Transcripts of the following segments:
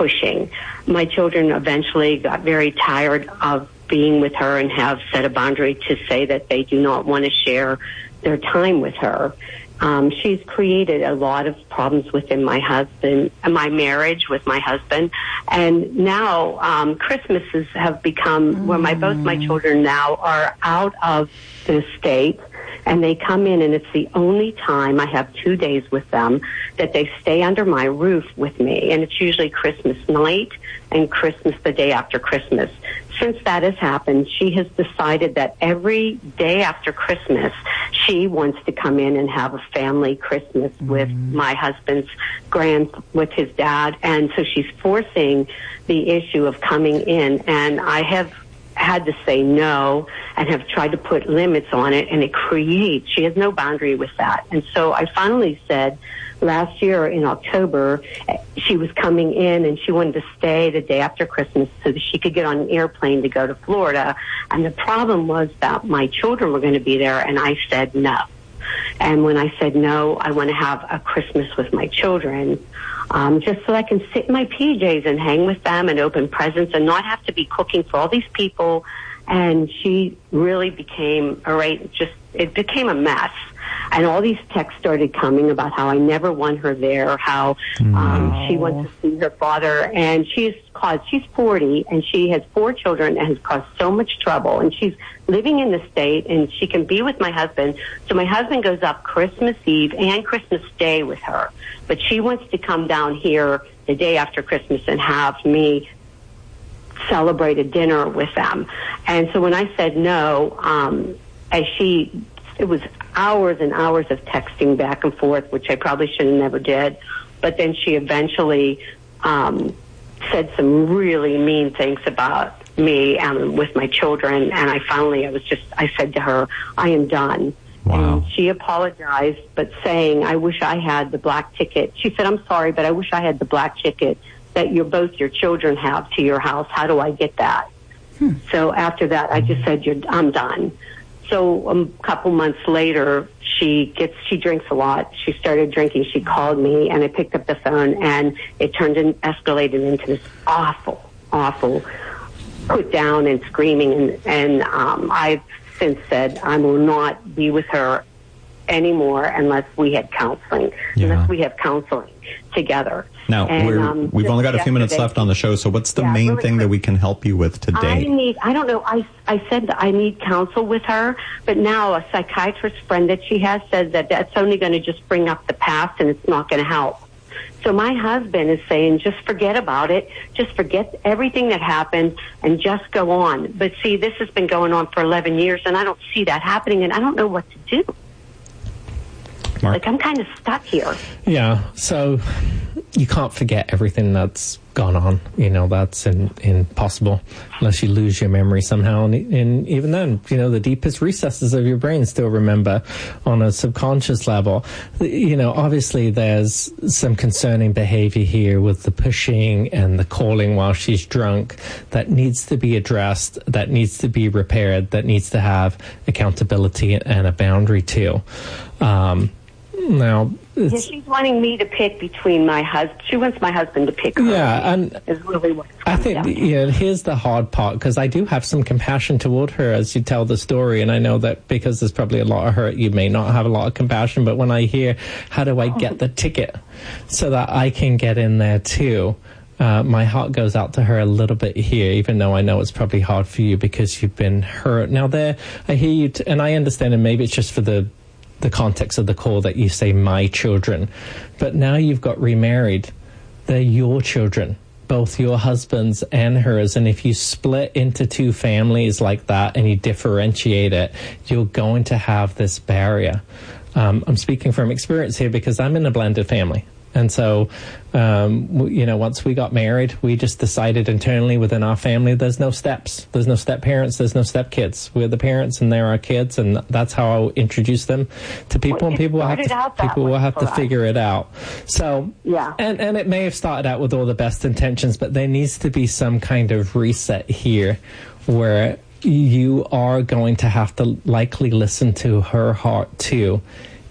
pushing. My children eventually got very tired of being with her and have set a boundary to say that they do not want to share their time with her. She's created a lot of problems within my marriage with my husband. And now Christmases have become where both my children now are out of the state, and they come in, and it's the only time I have 2 days with them that they stay under my roof with me. And it's usually Christmas night and Christmas the day after Christmas. Since that has happened, she has decided that every day after Christmas, she wants to come in and have a family Christmas with my husband's with his dad. And so she's forcing the issue of coming in. And I have had to say no and have tried to put limits on it, and she has no boundary with that. And so I finally said last year in October, she was coming in and she wanted to stay the day after Christmas so that she could get on an airplane to go to Florida. And the problem was that my children were going to be there, and I said no. And when I said no, I want to have a Christmas with my children, just so I can sit in my PJs and hang with them and open presents and not have to be cooking for all these people. And she really became it became a mess. And all these texts started coming about how I never want her there, how she wants to see her father. And she's 40, and she has 4 children and has caused so much trouble. And she's living in the state, and she can be with my husband. So my husband goes up Christmas Eve and Christmas Day with her. But she wants to come down here the day after Christmas and have me celebrate a dinner with them. And so when I said no, it was hours and hours of texting back and forth, which I probably should have never did. But then she eventually said some really mean things about me with my children. And I said to her, I am done. Wow. And she apologized, but saying, I wish I had the black ticket. She said, I'm sorry, but I wish I had the black ticket that both your children have to your house. How do I get that? So after that, I just said, I'm done. So a couple months later, she drinks a lot. She started drinking. She called me, and I picked up the phone, and it escalated into this awful, awful put down and screaming. And I've since said I will not be with her anymore unless we have counseling together. Now, we've only got a few minutes left on the show, so what's the main thing that we can help you with today? I don't know. I said that I need counsel with her, but now a psychiatrist friend that she has said that that's only going to just bring up the past and it's not going to help. So my husband is saying, just forget about it. Just forget everything that happened and just go on. But see, this has been going on for 11 years, and I don't see that happening, and I don't know what to do. Mark? Like, I'm kind of stuck here. Yeah, so you can't forget everything that's gone on. You know, that's impossible unless you lose your memory somehow. And even then, you know, the deepest recesses of your brain still remember on a subconscious level. You know, obviously there's some concerning behavior here with the pushing and the calling while she's drunk that needs to be addressed, that needs to be repaired, that needs to have accountability and a boundary too. Now, she's wanting me to pick between my husband. She wants my husband to pick her. Yeah, and is really what I think here's the hard part, because I do have some compassion toward her as you tell the story, and I know that because there's probably a lot of hurt, you may not have a lot of compassion. But when I hear, how do I get the ticket so that I can get in there too? My heart goes out to her a little bit here, even though I know it's probably hard for you because you've been hurt. Now I hear you, and I understand, and maybe it's just for the context of the call that you say my children, but now you've got remarried. They're your children, both your husband's and hers, and if you split into two families like that and you differentiate it, you're going to have this barrier. I'm speaking from experience here because I'm in a blended family. And so, you know, once we got married, we just decided internally within our family, there's no steps. There's no step parents. There's no step kids. We're the parents and they're our kids. And that's how I'll introduce them to people. And people will have to figure it out. So, yeah. And it may have started out with all the best intentions, but there needs to be some kind of reset here where you are going to have to likely listen to her heart too,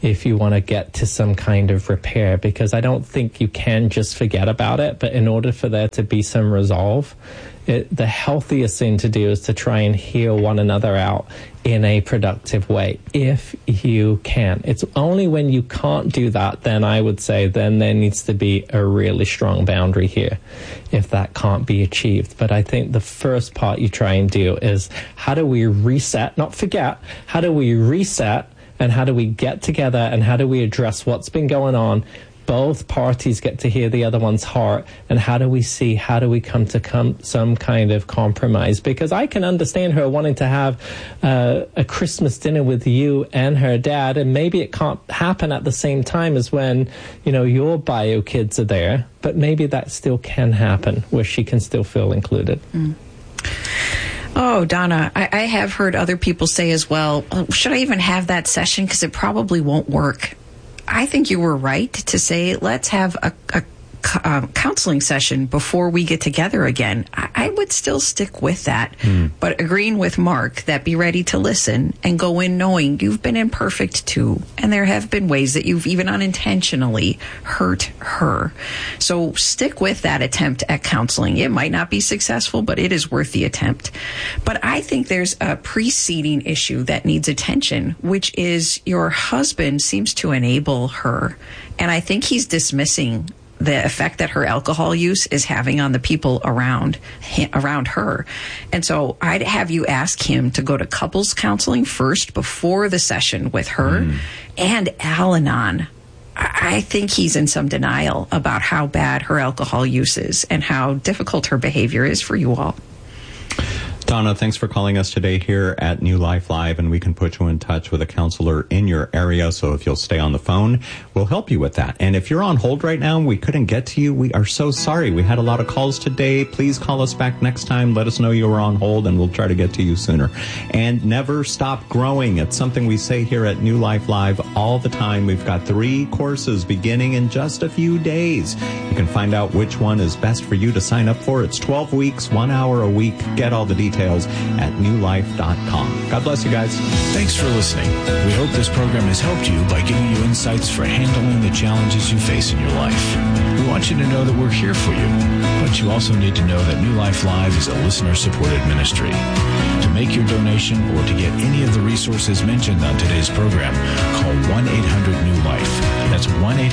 if you want to get to some kind of repair, because I don't think you can just forget about it. But in order for there to be some resolve, the healthiest thing to do is to try and heal one another out in a productive way, if you can. It's only when you can't do that, then I would say then there needs to be a really strong boundary here, if that can't be achieved. But I think the first part you try and do is, how do we reset, not forget, how do we reset, and how do we get together, and how do we address what's been going on? Both parties get to hear the other one's heart, and how do we come to some kind of compromise? Because I can understand her wanting to have a Christmas dinner with you and her dad, and maybe it can't happen at the same time as when, your bio kids are there, but maybe that still can happen, where she can still feel included. Mm. Oh, Donna, I have heard other people say as well, should I even have that session? Because it probably won't work. I think you were right to say, let's have a counseling session before we get together again. I would still stick with that, but agreeing with Mark that be ready to listen and go in knowing you've been imperfect too, and there have been ways that you've even unintentionally hurt her. So stick with that attempt at counseling. It might not be successful, but it is worth the attempt. But I think there's a preceding issue that needs attention, which is your husband seems to enable her, and I think he's dismissing the effect that her alcohol use is having on the people around her. And so I'd have you ask him to go to couples counseling first before the session with her and Al-Anon. I think he's in some denial about how bad her alcohol use is and how difficult her behavior is for you all. Donna, thanks for calling us today here at New Life Live, and we can put you in touch with a counselor in your area. So if you'll stay on the phone, we'll help you with that. And if you're on hold right now and we couldn't get to you, we are so sorry. We had a lot of calls today. Please call us back next time. Let us know you were on hold, and we'll try to get to you sooner. And never stop growing. It's something we say here at New Life Live all the time. We've got 3 courses beginning in just a few days. You can find out which one is best for you to sign up for. It's 12 weeks, 1 hour a week. Get all the details at newlife.com. God bless you guys. Thanks for listening. We hope this program has helped you by giving you insights for handling the challenges you face in your life. We want you to know that we're here for you, but you also need to know that New Life Live is a listener-supported ministry. To make your donation or to get any of the resources mentioned on today's program, call 1-800-NEW-LIFE. That's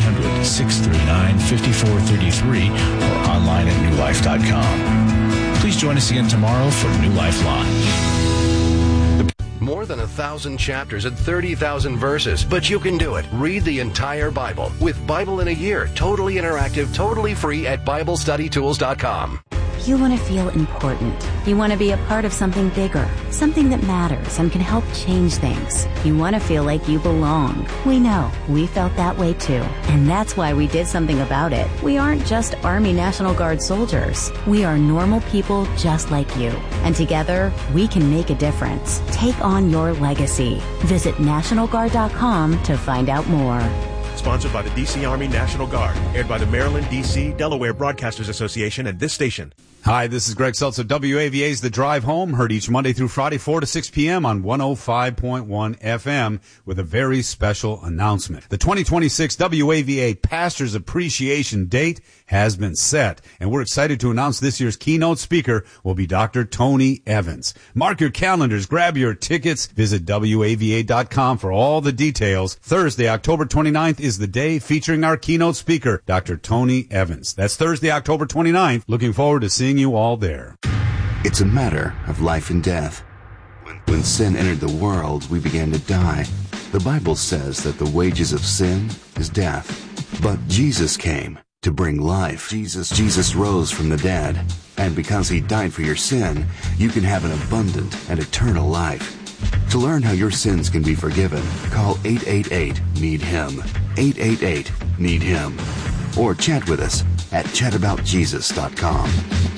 1-800-639-5433 or online at newlife.com. Please join us again tomorrow for New Life Live. More than 1,000 chapters and 30,000 verses, but you can do it. Read the entire Bible with Bible in a Year, totally interactive, totally free at BibleStudyTools.com. You want to feel important. You want to be a part of something bigger, something that matters and can help change things. You want to feel like you belong. We know. We felt that way too. And that's why we did something about it. We aren't just Army National Guard soldiers. We are normal people just like you. And together, we can make a difference. Take on your legacy. Visit NationalGuard.com to find out more. Sponsored by the D.C. Army National Guard. Aired by the Maryland, D.C., Delaware Broadcasters Association and this station. Hi, this is Greg Seltzer. WAVA's The Drive Home, heard each Monday through Friday, 4 to 6 p.m. on 105.1 FM with a very special announcement. The 2026 WAVA Pastors Appreciation Date has been set, and we're excited to announce this year's keynote speaker will be Dr. Tony Evans. Mark your calendars, grab your tickets, visit WAVA.com for all the details. Thursday, October 29th is the day featuring our keynote speaker, Dr. Tony Evans. That's Thursday, October 29th. Looking forward to seeing you all there. It's a matter of life and death. When sin entered the world, we began to die. The Bible says that the wages of sin is death. But Jesus came to bring life. Jesus rose from the dead. And because he died for your sin, you can have an abundant and eternal life. To learn how your sins can be forgiven, call 888-NEED-HIM. 888-NEED-HIM. Or chat with us at chataboutjesus.com.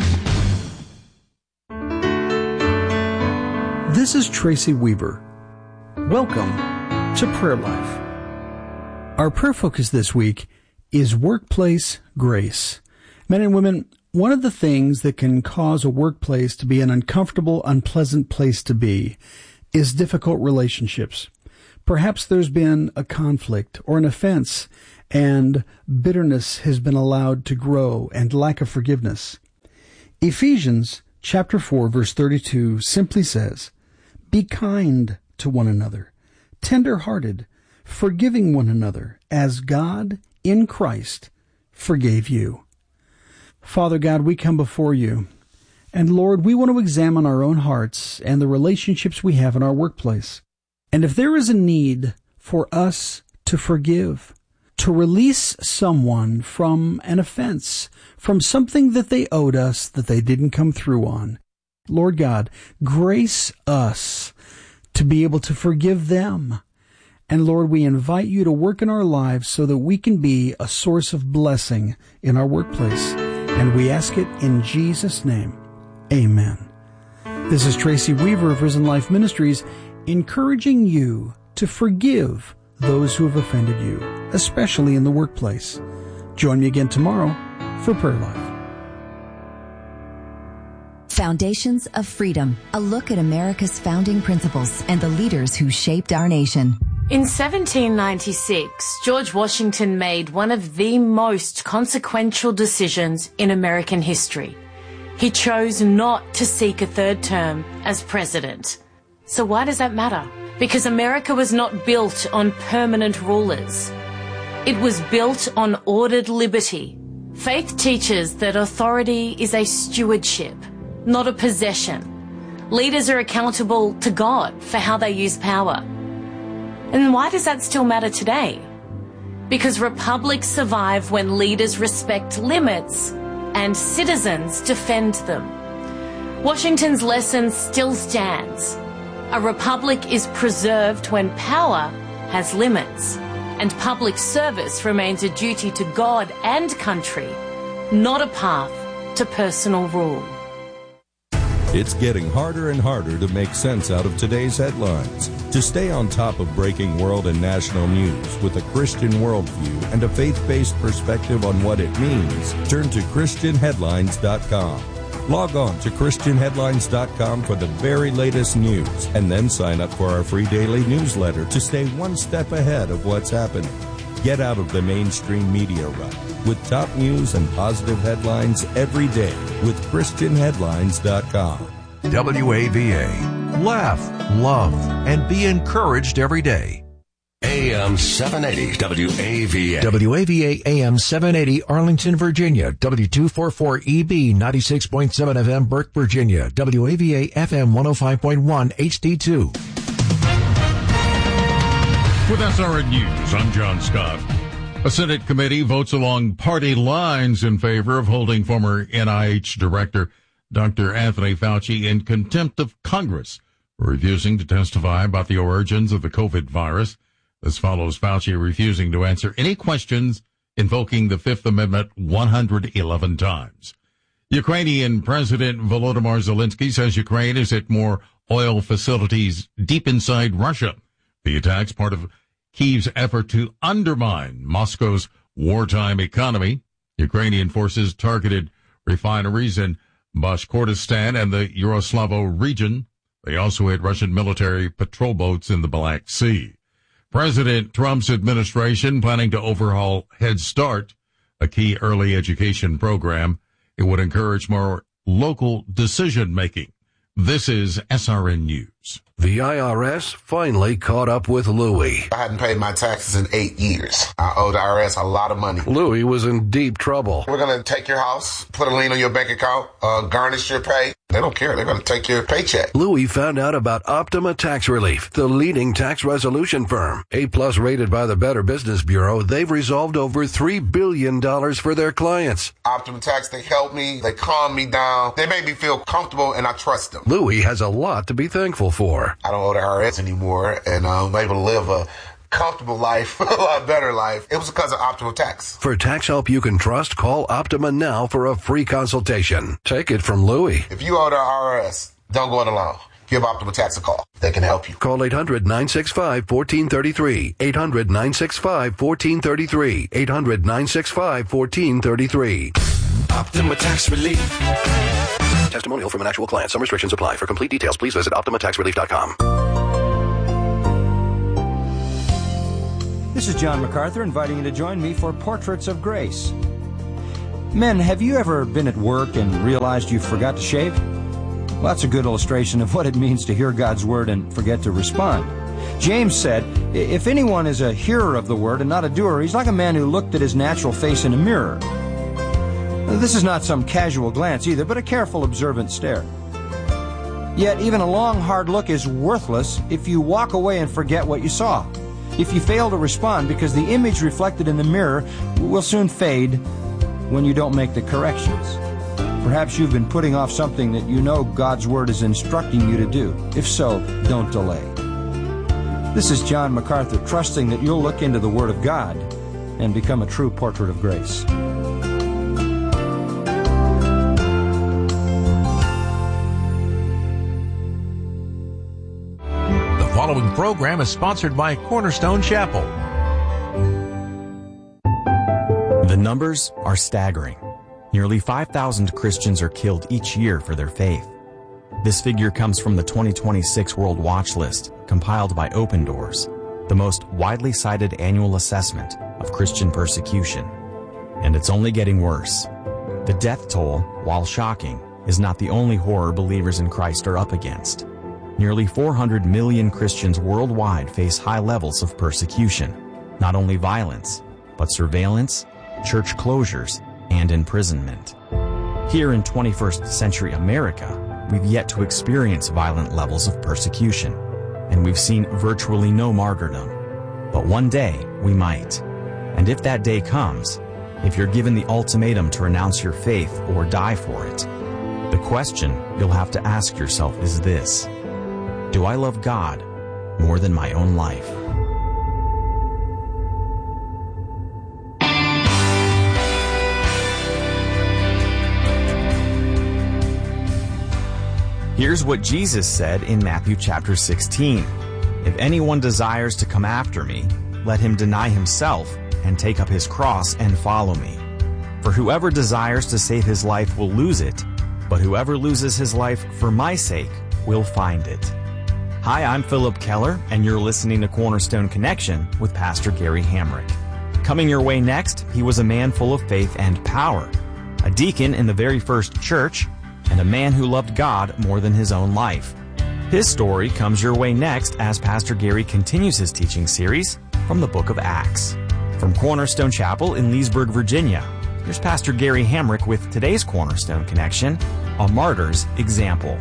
This is Tracy Weaver. Welcome to Prayer Life. Our prayer focus this week is workplace grace. Men and women, one of the things that can cause a workplace to be an uncomfortable, unpleasant place to be is difficult relationships. Perhaps there's been a conflict or an offense, and bitterness has been allowed to grow, and lack of forgiveness. Ephesians chapter 4, verse 32 simply says, "Be kind to one another, tender-hearted, forgiving one another, as God in Christ forgave you." Father God, we come before you, and Lord, we want to examine our own hearts and the relationships we have in our workplace. And if there is a need for us to forgive, to release someone from an offense, from something that they owed us that they didn't come through on, Lord God, grace us to be able to forgive them. And Lord, we invite you to work in our lives so that we can be a source of blessing in our workplace. And we ask it in Jesus' name. Amen. This is Tracy Weaver of Risen Life Ministries, encouraging you to forgive those who have offended you, especially in the workplace. Join me again tomorrow for Prayer Life. Foundations of Freedom, a look at America's founding principles and the leaders who shaped our nation. In 1796, George Washington made one of the most consequential decisions in American history. He chose not to seek a third term as president. So why does that matter? Because America was not built on permanent rulers. It was built on ordered liberty. Faith teaches that authority is a stewardship, not a possession. Leaders are accountable to God for how they use power. And why does that still matter today? Because republics survive when leaders respect limits and citizens defend them. Washington's lesson still stands. A republic is preserved when power has limits, and public service remains a duty to God and country, not a path to personal rule. It's getting harder and harder to make sense out of today's headlines. To stay on top of breaking world and national news with a Christian worldview and a faith-based perspective on what it means, turn to ChristianHeadlines.com. Log on to ChristianHeadlines.com for the very latest news, and then sign up for our free daily newsletter to stay one step ahead of what's happening. Get out of the mainstream media rut with top news and positive headlines every day with ChristianHeadlines.com. WAVA. Laugh, love, and be encouraged every day. AM 780 WAVA. WAVA AM 780 Arlington, Virginia. W244EB 96.7 FM Burke, Virginia. WAVA FM 105.1 HD2. With SRN News, I'm John Scott. A Senate committee votes along party lines in favor of holding former NIH Director Dr. Anthony Fauci in contempt of Congress for refusing to testify about the origins of the COVID virus. This follows Fauci refusing to answer any questions, invoking the Fifth Amendment 111 times. Ukrainian President Volodymyr Zelensky says Ukraine is at more oil facilities deep inside Russia. The attack's part of Kyiv's effort to undermine Moscow's wartime economy. Ukrainian forces targeted refineries in Bashkortostan and the Yaroslavo region. They also hit Russian military patrol boats in the Black Sea. President Trump's administration planning to overhaul Head Start, a key early education program. It would encourage more local decision-making. This is SRN News. The IRS finally caught up with Louie. I hadn't paid my taxes in 8 years. I owe the IRS a lot of money. Louie was in deep trouble. We're going to take your house, put a lien on your bank account, garnish your pay. They don't care. They're going to take your paycheck. Louie found out about Optima Tax Relief, the leading tax resolution firm. A-plus rated by the Better Business Bureau, they've resolved over $3 billion for their clients. Optima Tax, they help me. They calm me down. They make me feel comfortable, and I trust them. Louie has a lot to be thankful for. I don't owe the IRS anymore, and I'm able to live a comfortable life, a lot better life. It was because of Optima Tax. For tax help you can trust, call Optima now for a free consultation. Take it from Louie. If you owe the IRS, don't go it alone. Give Optima Tax a call. They can help you. Call 800-965-1433. 800-965-1433. 800-965-1433. Optima Tax Relief. Testimonial from an actual client. Some restrictions apply. For complete details, please visit OptimaTaxRelief.com. This is John MacArthur inviting you to join me for Portraits of Grace. Men, have you ever been at work and realized you forgot to shave? Well, that's a good illustration of what it means to hear God's Word and forget to respond. James said, if anyone is a hearer of the Word and not a doer, he's like a man who looked at his natural face in a mirror. This is not some casual glance either, but a careful, observant stare. Yet even a long, hard look is worthless if you walk away and forget what you saw. If you fail to respond because the image reflected in the mirror will soon fade when you don't make the corrections. Perhaps you've been putting off something that you know God's Word is instructing you to do. If so, don't delay. This is John MacArthur, trusting that you'll look into the Word of God and become a true portrait of grace. The following program is sponsored by Cornerstone Chapel. The numbers are staggering. Nearly 5,000 Christians are killed each year for their faith. This figure comes from the 2026 World Watch List, compiled by Open Doors, the most widely cited annual assessment of Christian persecution. And it's only getting worse. The death toll, while shocking, is not the only horror believers in Christ are up against. Nearly 400 million Christians worldwide face high levels of persecution, not only violence, but surveillance, church closures, and imprisonment. Here in 21st century America, we've yet to experience violent levels of persecution, and we've seen virtually no martyrdom. But one day, we might. And if that day comes, if you're given the ultimatum to renounce your faith or die for it, the question you'll have to ask yourself is this: do I love God more than my own life? Here's what Jesus said in Matthew chapter 16. If anyone desires to come after me, let him deny himself and take up his cross and follow me. For whoever desires to save his life will lose it, but whoever loses his life for my sake will find it. Hi, I'm Philip Keller, and you're listening to Cornerstone Connection with Pastor Gary Hamrick. Coming your way next, he was a man full of faith and power, a deacon in the very first church, and a man who loved God more than his own life. His story comes your way next as Pastor Gary continues his teaching series from the book of Acts. From Cornerstone Chapel in Leesburg, Virginia, here's Pastor Gary Hamrick with today's Cornerstone Connection, A Martyr's Example.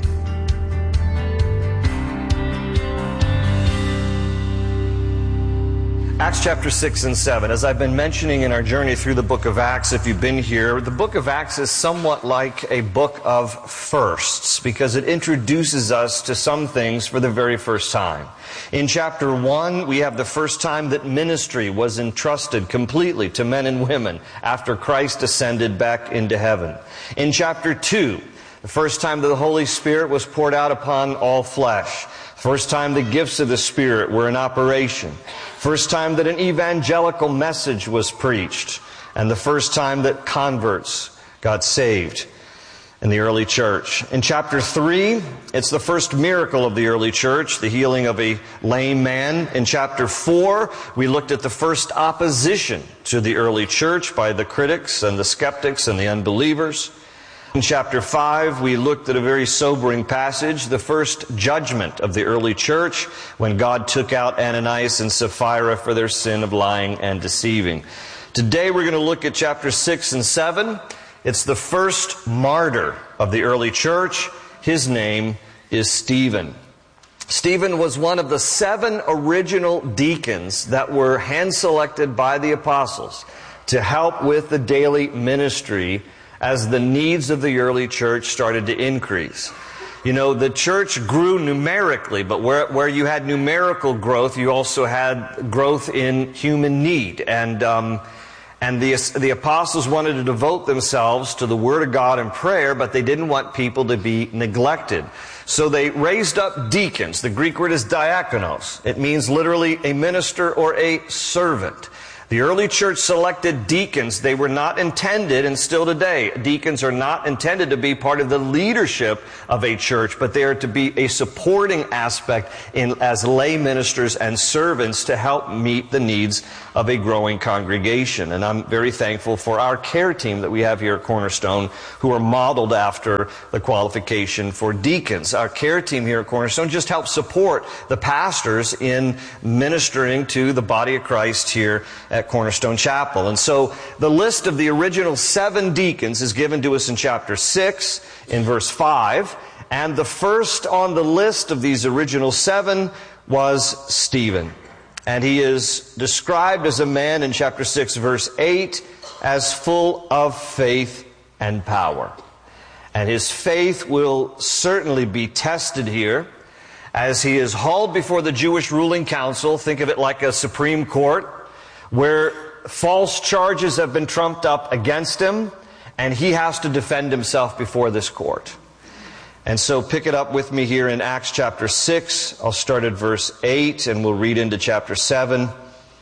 Acts chapter 6 and 7. As I've been mentioning in our journey through the book of Acts, if you've been here, the book of Acts is somewhat like a book of firsts because it introduces us to some things for the very first time. In chapter 1, we have the first time that ministry was entrusted completely to men and women after Christ ascended back into heaven. In chapter 2, the first time that the Holy Spirit was poured out upon all flesh. First time the gifts of the Spirit were in operation. First time that an evangelical message was preached. And the first time that converts got saved in the early church. In chapter 3, it's the first miracle of the early church, the healing of a lame man. In chapter 4, we looked at the first opposition to the early church by the critics and the skeptics and the unbelievers. In chapter 5, we looked at a very sobering passage, the first judgment of the early church, when God took out Ananias and Sapphira for their sin of lying and deceiving. Today we're going to look at chapter 6 and 7. It's the first martyr of the early church. His name is Stephen. Stephen was one of the 7 original deacons that were hand-selected by the apostles to help with the daily ministry as the needs of the early church started to increase. You know, the church grew numerically, but where you had numerical growth, you also had growth in human need. And the apostles wanted to devote themselves to the Word of God and prayer, but they didn't want people to be neglected. So they raised up deacons. The Greek word is diakonos. It means literally a minister or a servant. The early church selected deacons. They were not intended, and still today, deacons are not intended to be part of the leadership of a church, but they are to be a supporting aspect as lay ministers and servants to help meet the needs of a growing congregation. And I'm very thankful for our care team that we have here at Cornerstone, who are modeled after the qualification for deacons. Our care team here at Cornerstone just helps support the pastors in ministering to the body of Christ here at Cornerstone Chapel. And so the list of the original 7 deacons is given to us in chapter 6 in verse 5. And the first on the list of these original 7 was Stephen. And he is described as a man in chapter 6 verse 8 as full of faith and power. And his faith will certainly be tested here as he is hauled before the Jewish ruling council. Think of it like a Supreme Court, where false charges have been trumped up against him, and he has to defend himself before this court. And so pick it up with me here in Acts chapter 6. I'll start at verse 8, and we'll read into chapter 7.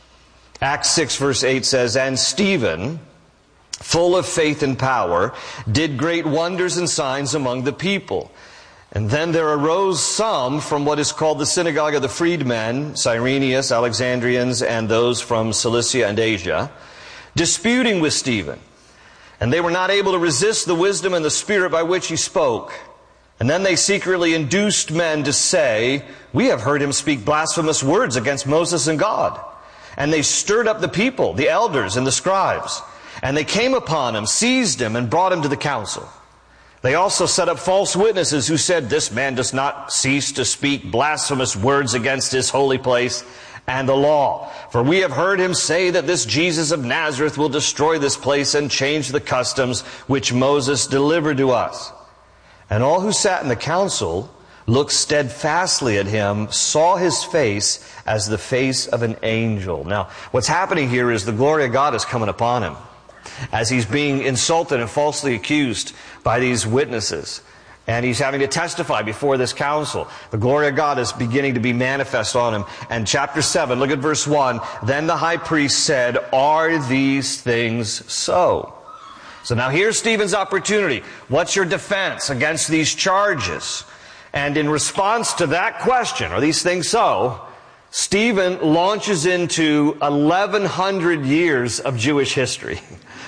Acts 6 verse 8 says, "And Stephen, full of faith and power, did great wonders and signs among the people. And then there arose some from what is called the synagogue of the freedmen, Cyrenius, Alexandrians, and those from Cilicia and Asia, disputing with Stephen. And they were not able to resist the wisdom and the spirit by which he spoke. And then they secretly induced men to say, 'We have heard him speak blasphemous words against Moses and God.' And they stirred up the people, the elders and the scribes. And they came upon him, seized him, and brought him to the council. They also set up false witnesses who said, 'This man does not cease to speak blasphemous words against his holy place and the law. For we have heard him say that this Jesus of Nazareth will destroy this place and change the customs which Moses delivered to us.' And all who sat in the council looked steadfastly at him, saw his face as the face of an angel." Now, what's happening here is the glory of God is coming upon him as he's being insulted and falsely accused by these witnesses. And he's having to testify before this council. The glory of God is beginning to be manifest on him. And chapter 7, look at verse 1. "Then the high priest said, 'Are these things so?'" So now here's Stephen's opportunity. What's your defense against these charges? And in response to that question, "Are these things so?" Stephen launches into 1,100 years of Jewish history.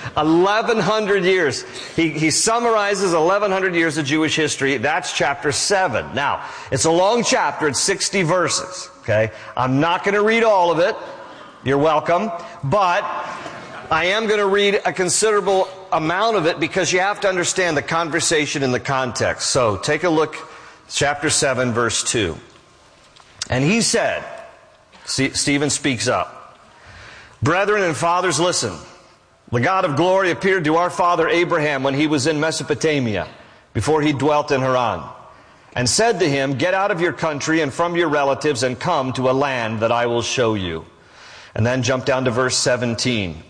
1,100 years. He summarizes 1,100 years of Jewish history. That's chapter 7. Now, it's a long chapter. It's 60 verses. Okay? I'm not going to read all of it. You're welcome. But I am going to read a considerable amount of it because you have to understand the conversation in the context. So take a look, chapter 7, verse 2. "And he said," Stephen speaks up, "Brethren and fathers, listen. The God of glory appeared to our father Abraham when he was in Mesopotamia, before he dwelt in Haran, and said to him, 'Get out of your country and from your relatives and come to a land that I will show you.'" And then jump down to verse 17.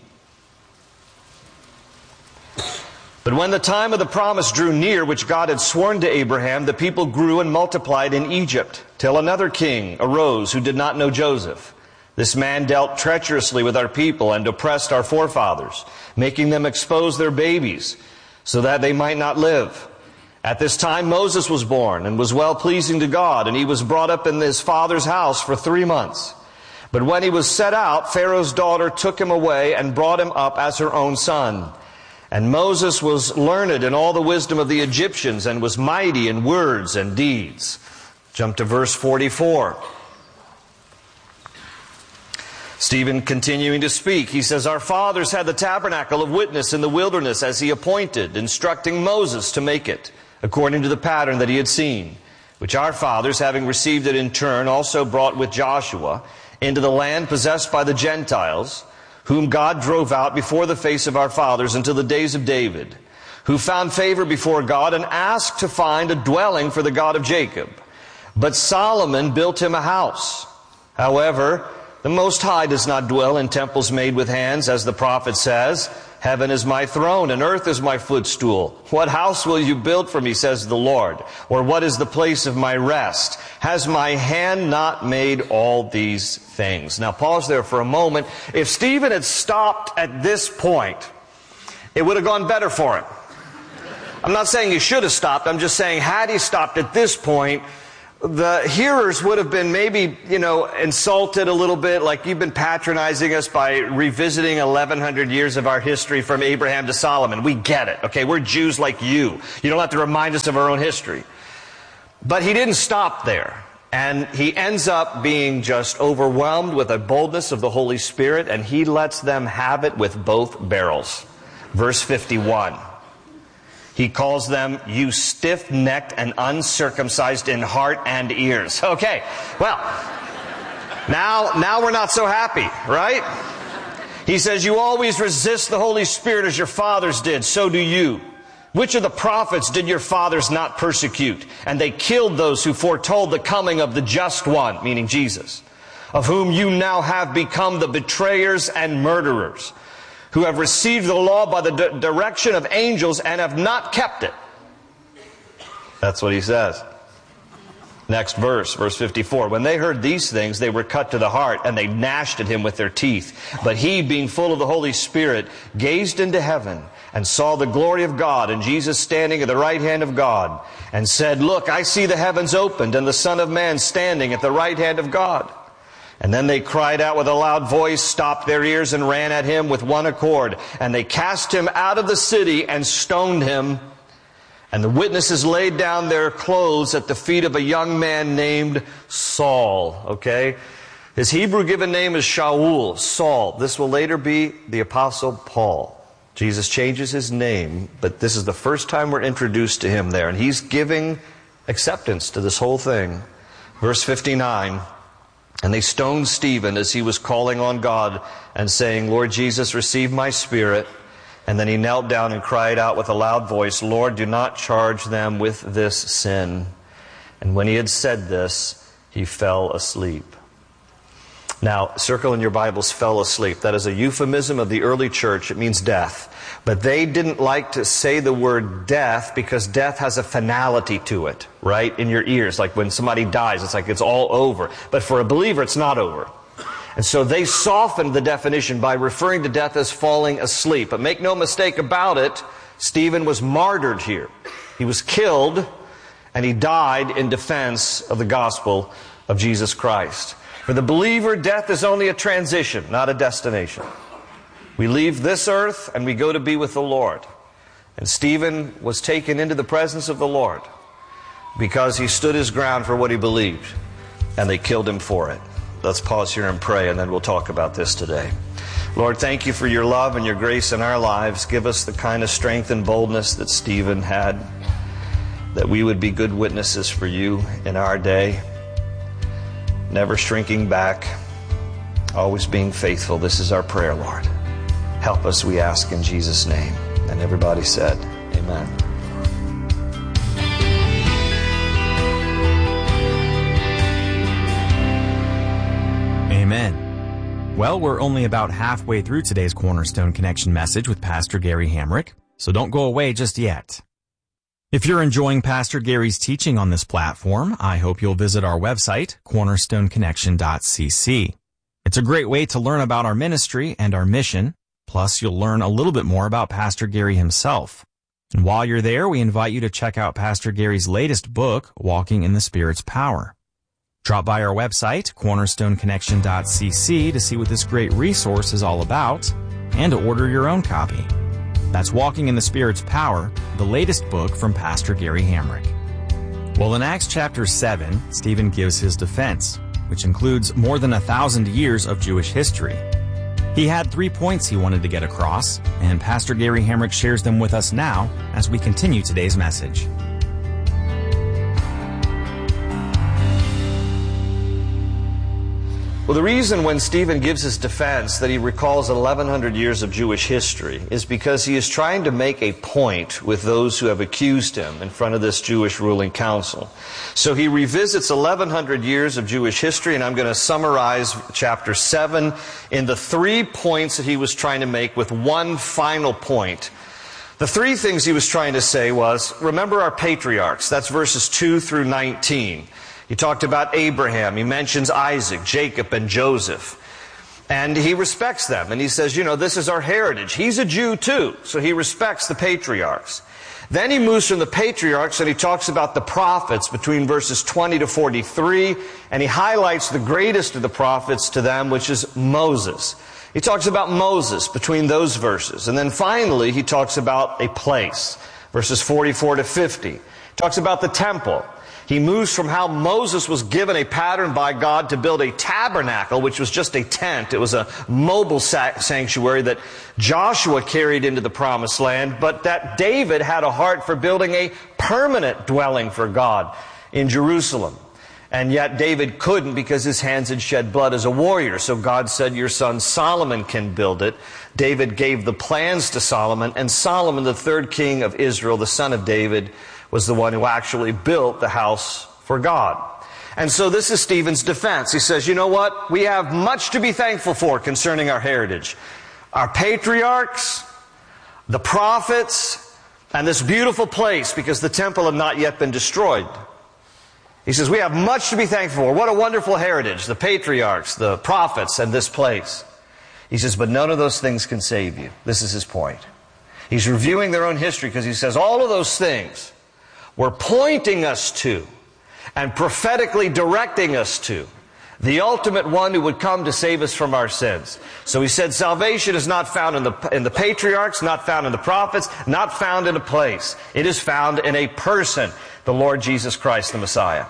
"But when the time of the promise drew near, which God had sworn to Abraham, the people grew and multiplied in Egypt, till another king arose who did not know Joseph. This man dealt treacherously with our people and oppressed our forefathers, making them expose their babies, so that they might not live. At this time Moses was born and was well-pleasing to God, and he was brought up in his father's house for 3 months. But when he was set out, Pharaoh's daughter took him away and brought him up as her own son. And Moses was learned in all the wisdom of the Egyptians and was mighty in words and deeds." Jump to verse 44. Stephen continuing to speak. He says, "Our fathers had the tabernacle of witness in the wilderness as he appointed, instructing Moses to make it, according to the pattern that he had seen, which our fathers, having received it in turn, also brought with Joshua into the land possessed by the Gentiles, whom God drove out before the face of our fathers until the days of David, who found favor before God and asked to find a dwelling for the God of Jacob. But Solomon built him a house. However, the Most High does not dwell in temples made with hands, as the prophet says, Heaven is my throne, and earth is my footstool. What house will you build for me, says the Lord? Or what is the place of my rest? Has my hand not made all these things? Now pause there for a moment. If Stephen had stopped at this point, it would have gone better for him. I'm not saying he should have stopped. I'm just saying had he stopped at this point, the hearers would have been maybe, insulted a little bit, like you've been patronizing us by revisiting 1,100 years of our history from Abraham to Solomon. We get it, okay? We're Jews like you. You don't have to remind us of our own history. But he didn't stop there. And he ends up being just overwhelmed with the boldness of the Holy Spirit, and he lets them have it with both barrels. Verse 51. He calls them, you stiff-necked and uncircumcised in heart and ears. Okay, well, now we're not so happy, right? He says, you always resist the Holy Spirit as your fathers did, so do you. Which of the prophets did your fathers not persecute? And they killed those who foretold the coming of the just one, meaning Jesus, of whom you now have become the betrayers and murderers, who have received the law by the direction of angels and have not kept it. That's what he says. Next verse, verse 54. When they heard these things, they were cut to the heart, and they gnashed at him with their teeth. But he, being full of the Holy Spirit, gazed into heaven and saw the glory of God and Jesus standing at the right hand of God, and said, look, I see the heavens opened and the Son of Man standing at the right hand of God. And then they cried out with a loud voice, stopped their ears, and ran at him with one accord. And they cast him out of the city and stoned him. And the witnesses laid down their clothes at the feet of a young man named Saul. Okay? His Hebrew given name is Shaul, Saul. This will later be the Apostle Paul. Jesus changes his name, but this is the first time we're introduced to him there. And he's giving acceptance to this whole thing. Verse 59. And they stoned Stephen as he was calling on God and saying, Lord Jesus, receive my spirit. And then he knelt down and cried out with a loud voice, Lord, do not charge them with this sin. And when he had said this, he fell asleep. Now, circle in your Bibles, fell asleep. That is a euphemism of the early church. It means death. But they didn't like to say the word death because death has a finality to it, right? In your ears, like when somebody dies, it's like it's all over. But for a believer, it's not over. And so they softened the definition by referring to death as falling asleep. But make no mistake about it, Stephen was martyred here. He was killed, and he died in defense of the gospel of Jesus Christ. For the believer, death is only a transition, not a destination. We leave this earth and we go to be with the Lord. And Stephen was taken into the presence of the Lord because he stood his ground for what he believed, and they killed him for it. Let's pause here and pray, and then we'll talk about this today. Lord, thank you for your love and your grace in our lives. Give us the kind of strength and boldness that Stephen had, that we would be good witnesses for you in our day. Never shrinking back, always being faithful. This is our prayer, Lord. Help us, we ask in Jesus' name. And everybody said, amen. Amen. Well, we're only about halfway through today's Cornerstone Connection message with Pastor Gary Hamrick, so don't go away just yet. If you're enjoying Pastor Gary's teaching on this platform, I hope you'll visit our website, cornerstoneconnection.cc. It's a great way to learn about our ministry and our mission, plus you'll learn a little bit more about Pastor Gary himself. And while you're there, we invite you to check out Pastor Gary's latest book, Walking in the Spirit's Power. Drop by our website, cornerstoneconnection.cc, to see what this great resource is all about and to order your own copy. That's Walking in the Spirit's Power, the latest book from Pastor Gary Hamrick. Well, in Acts chapter 7, Stephen gives his defense, which includes more than 1,000 years of Jewish history. He had 3 points he wanted to get across, and Pastor Gary Hamrick shares them with us now as we continue today's message. Well, the reason when Stephen gives his defense that he recalls 1,100 years of Jewish history is because he is trying to make a point with those who have accused him in front of this Jewish ruling council. So he revisits 1,100 years of Jewish history, and I'm going to summarize chapter 7 in the 3 points that he was trying to make with one final point. The 3 things he was trying to say was, remember our patriarchs. That's verses 2 through 19. He talked about Abraham. He mentions Isaac, Jacob, and Joseph. And he respects them. And he says, this is our heritage. He's a Jew too, so he respects the patriarchs. Then he moves from the patriarchs and he talks about the prophets between verses 20 to 43. And he highlights the greatest of the prophets to them, which is Moses. He talks about Moses between those verses. And then finally, he talks about a place, verses 44 to 50. He talks about the temple. He moves from how Moses was given a pattern by God to build a tabernacle, which was just a tent. It was a mobile sanctuary that Joshua carried into the promised land, but that David had a heart for building a permanent dwelling for God in Jerusalem. And yet David couldn't because his hands had shed blood as a warrior. So God said, your son Solomon can build it. David gave the plans to Solomon, and Solomon, the third king of Israel, the son of David, was the one who actually built the house for God. And so this is Stephen's defense. He says, you know what? We have much to be thankful for concerning our heritage. Our patriarchs, the prophets, and this beautiful place, because the temple had not yet been destroyed. He says, we have much to be thankful for. What a wonderful heritage. The patriarchs, the prophets, and this place. He says, but none of those things can save you. This is his point. He's reviewing their own history because he says all of those things were pointing us to and prophetically directing us to the ultimate one who would come to save us from our sins. So he said salvation is not found in the patriarchs, not found in the prophets, not found in a place. It is found in a person, the Lord Jesus Christ, the Messiah.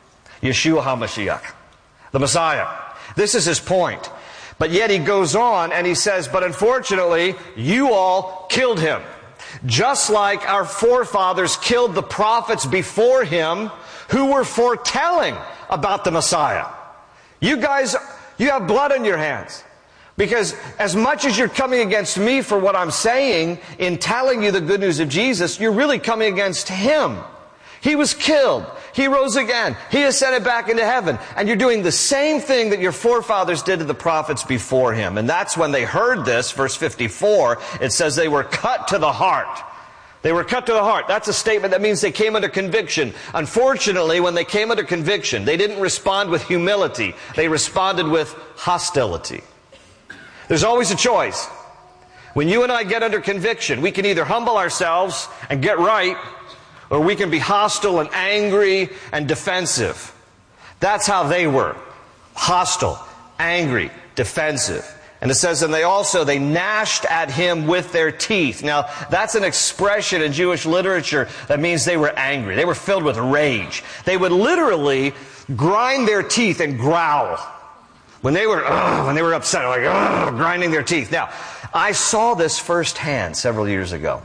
Yeshua HaMashiach, the Messiah. This is his point. But yet he goes on and he says, but unfortunately, you all killed him. Just like our forefathers killed the prophets before him who were foretelling about the Messiah. You guys, you have blood on your hands. Because as much as you're coming against me for what I'm saying in telling you the good news of Jesus, you're really coming against him. He was killed. He rose again. He ascended back into heaven. And you're doing the same thing that your forefathers did to the prophets before him. And that's when they heard this, verse 54, it says they were cut to the heart. They were cut to the heart. That's a statement that means they came under conviction. Unfortunately, when they came under conviction, they didn't respond with humility. They responded with hostility. There's always a choice. When you and I get under conviction, we can either humble ourselves and get right, or we can be hostile and angry and defensive. That's how they were. Hostile, angry, defensive. And it says, and they gnashed at him with their teeth. Now, that's an expression in Jewish literature that means they were angry. They were filled with rage. They would literally grind their teeth and growl. When they were upset, like, grinding their teeth. Now, I saw this firsthand several years ago.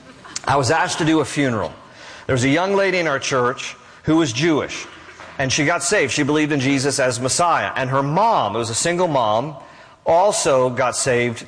I was asked to do a funeral. There was a young lady in our church who was Jewish, and she got saved. She believed in Jesus as Messiah. And her mom, it was a single mom, also got saved,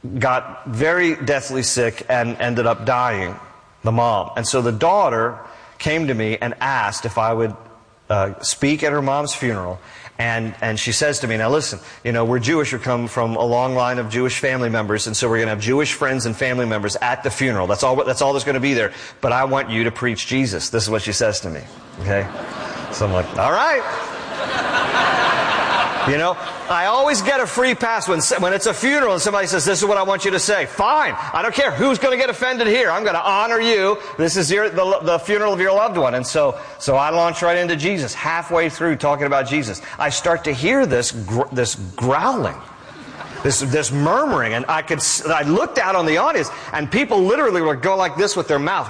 got very deathly sick, and ended up dying, the mom. And so the daughter came to me and asked if I would speak at her mom's funeral. And she says to me, now listen, we're Jewish. We come from a long line of Jewish family members, and so we're going to have Jewish friends and family members at the funeral. That's all that's going to be there. But I want you to preach Jesus. This is what she says to me. Okay? So I'm like, all right. I always get a free pass when it's a funeral and somebody says, this is what I want you to say. Fine. I don't care who's going to get offended here. I'm going to honor you. This is the funeral of your loved one. And so I launch right into Jesus. Halfway through talking about Jesus, I start to hear this growling, this murmuring. And I looked out on the audience, and people literally would go like this with their mouth.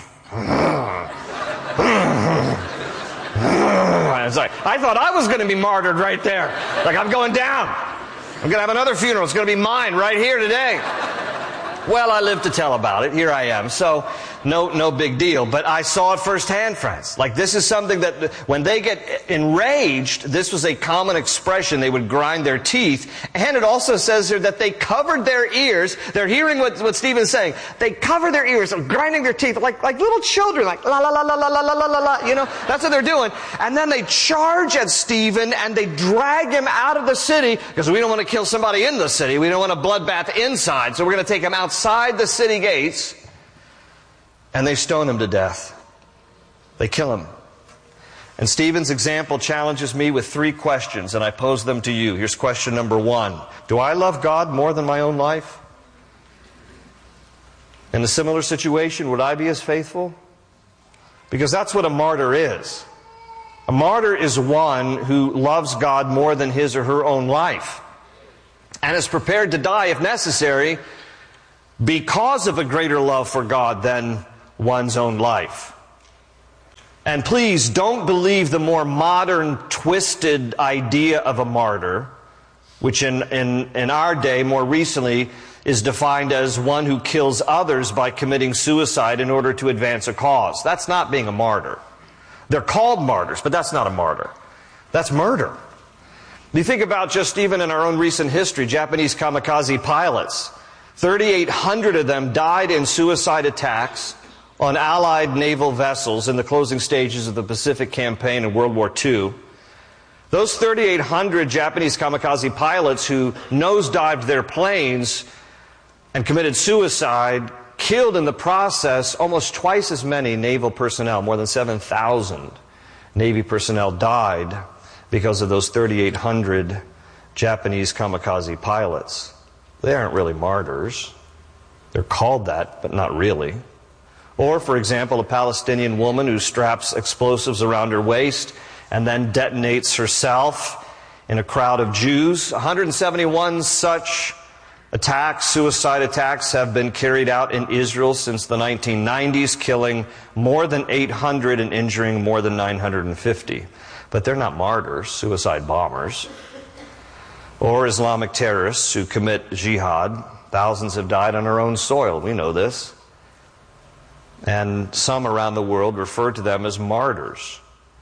I thought I was going to be martyred right there. Like, I'm going down. I'm going to have another funeral. It's going to be mine right here today. Well, I live to tell about it. Here I am. So no big deal. But I saw it firsthand, friends. Like, this is something that when they get enraged, this was a common expression. They would grind their teeth. And it also says here that they covered their ears. They're hearing what Stephen's saying. They cover their ears, grinding their teeth like little children, like la la la la la la la la la. You know, that's what they're doing. And then they charge at Stephen and they drag him out of the city, because we don't want to kill somebody in the city. We don't want a bloodbath inside. So we're going to take him outside the city gates. And they stone him to death. They kill him. And Stephen's example challenges me with 3 questions, and I pose them to you. Here's question number 1. Do I love God more than my own life? In a similar situation, would I be as faithful? Because that's what a martyr is. A martyr is one who loves God more than his or her own life, and is prepared to die if necessary because of a greater love for God than one's own life. And please don't believe the more modern, twisted idea of a martyr, which in our day, more recently, is defined as one who kills others by committing suicide in order to advance a cause. That's not being a martyr. They're called martyrs, but that's not a martyr. That's murder. You think about just even in our own recent history, Japanese kamikaze pilots. 3,800 of them died in suicide attacks on Allied naval vessels in the closing stages of the Pacific Campaign in World War II. Those 3,800 Japanese kamikaze pilots who nosedived their planes and committed suicide killed in the process almost twice as many naval personnel. More than 7,000 Navy personnel died because of those 3,800 Japanese kamikaze pilots. They aren't really martyrs. They're called that, but not really. Or, for example, a Palestinian woman who straps explosives around her waist and then detonates herself in a crowd of Jews. 171 such attacks, suicide attacks, have been carried out in Israel since the 1990s, killing more than 800 and injuring more than 950. But they're not martyrs, suicide bombers. Or Islamic terrorists who commit jihad. Thousands have died on our own soil. We know this. And some around the world refer to them as martyrs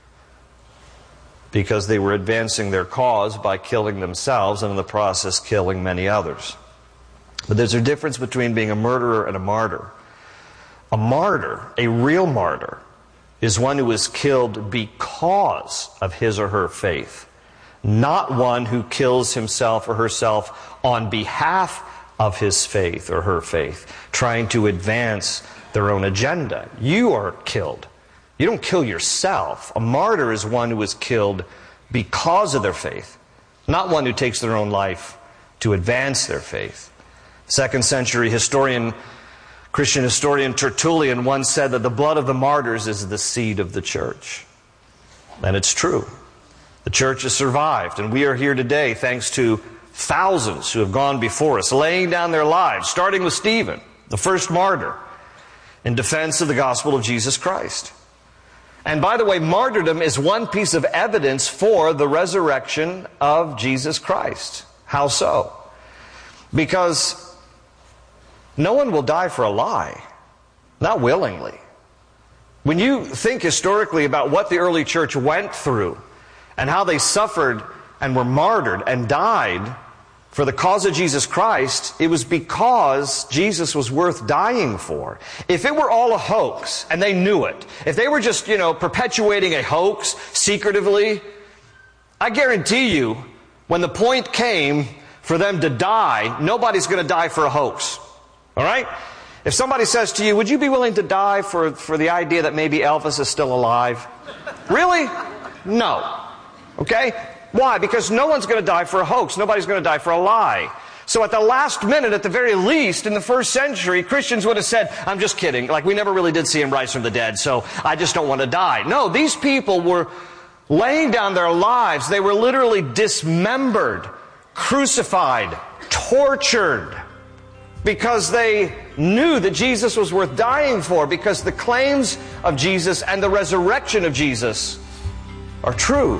because they were advancing their cause by killing themselves and in the process killing many others. But there's a difference between being a murderer and a martyr. A martyr, a real martyr, is one who is killed because of his or her faith, not one who kills himself or herself on behalf of his faith or her faith, trying to advance their own agenda. You are killed. You don't kill yourself. A martyr is one who is killed because of their faith, not one who takes their own life to advance their faith. 2nd century Christian historian Tertullian once said that the blood of the martyrs is the seed of the church. And it's true. The church has survived, and we are here today thanks to thousands who have gone before us, laying down their lives, starting with Stephen, the first martyr, in defense of the gospel of Jesus Christ. And by the way, martyrdom is one piece of evidence for the resurrection of Jesus Christ. How so? Because no one will die for a lie, not willingly. When you think historically about what the early church went through and how they suffered and were martyred and died for the cause of Jesus Christ, it was because Jesus was worth dying for. If it were all a hoax, and they knew it, if they were just, perpetuating a hoax secretively, I guarantee you, when the point came for them to die, nobody's going to die for a hoax. All right? If somebody says to you, would you be willing to die for the idea that maybe Elvis is still alive? Really? No. Okay? Why? Because no one's going to die for a hoax. Nobody's going to die for a lie. So at the last minute, at the very least, in the first century, Christians would have said, I'm just kidding. Like, we never really did see him rise from the dead, so I just don't want to die. No, these people were laying down their lives. They were literally dismembered, crucified, tortured, because they knew that Jesus was worth dying for, because the claims of Jesus and the resurrection of Jesus are true.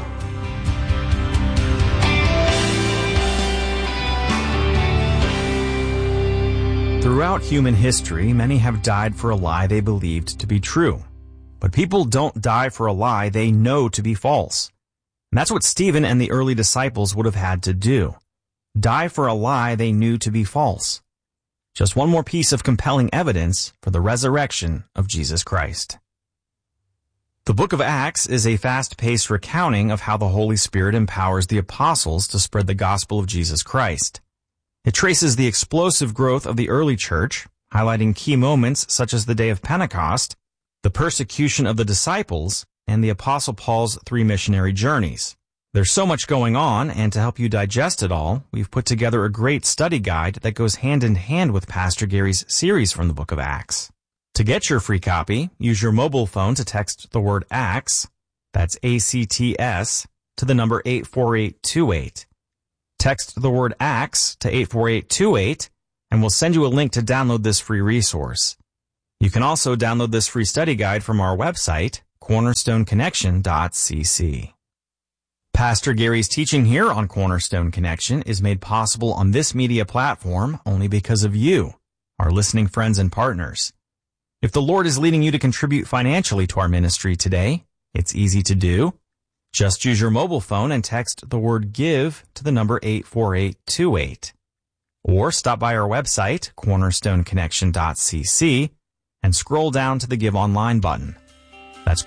Throughout human history, many have died for a lie they believed to be true. But people don't die for a lie they know to be false. And that's what Stephen and the early disciples would have had to do. Die for a lie they knew to be false. Just one more piece of compelling evidence for the resurrection of Jesus Christ. The book of Acts is a fast-paced recounting of how the Holy Spirit empowers the apostles to spread the gospel of Jesus Christ. It traces the explosive growth of the early church, highlighting key moments such as the day of Pentecost, the persecution of the disciples, and the Apostle Paul's 3 missionary journeys. There's so much going on, and to help you digest it all, we've put together a great study guide that goes hand in hand with Pastor Gary's series from the book of Acts. To get your free copy, use your mobile phone to text the word ACTS, that's ACTS, to the number 84828. Text the word ACTS to 84828, and we'll send you a link to download this free resource. You can also download this free study guide from our website, cornerstoneconnection.cc. Pastor Gary's teaching here on Cornerstone Connection is made possible on this media platform only because of you, our listening friends and partners. If the Lord is leading you to contribute financially to our ministry today, it's easy to do. Just use your mobile phone and text the word GIVE to the number 84828. Or stop by our website, cornerstoneconnection.cc, and scroll down to the Give Online button. That's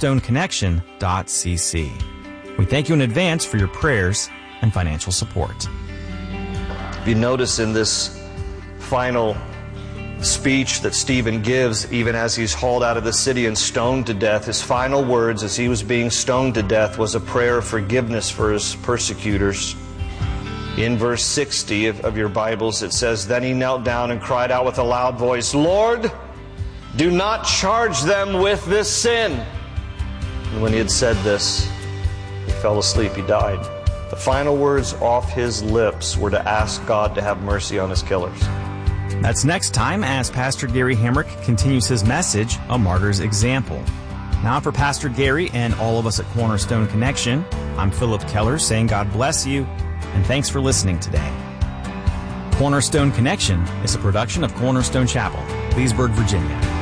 cornerstoneconnection.cc. We thank you in advance for your prayers and financial support. You notice in this final speech that Stephen gives, even as he's hauled out of the city and stoned to death, his final words as he was being stoned to death was a prayer of forgiveness for his persecutors. In verse 60 of your Bibles, it says, "Then he knelt down and cried out with a loud voice, 'Lord, do not charge them with this sin.' And when he had said this, he fell asleep, he died." The final words off his lips were to ask God to have mercy on his killers. That's next time as Pastor Gary Hamrick continues his message, A Martyr's Example. Now for Pastor Gary and all of us at Cornerstone Connection, I'm Philip Keller saying God bless you and thanks for listening today. Cornerstone Connection is a production of Cornerstone Chapel, Leesburg, Virginia.